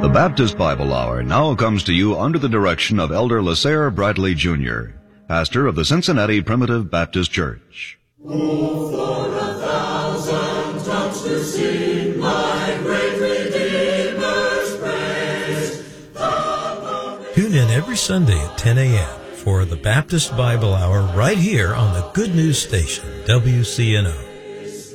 The Baptist Bible Hour now comes to you under the direction of Elder Lasser Bradley Jr., pastor of the Cincinnati Primitive Baptist Church. Oh, for 1,000 tongues to sing my great Redeemer's praise. Tune in every Sunday at 10 a.m. for the Baptist Bible Hour right here on the Good News Station, WCNO.